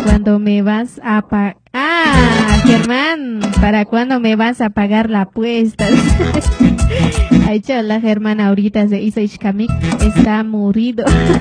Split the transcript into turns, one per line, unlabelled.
cuándo me vas a pagar? Ah, Germán, ¿para cuándo me vas a pagar la apuesta? Ha hecho la Germán ahorita se hizo Ishkamik, está morido.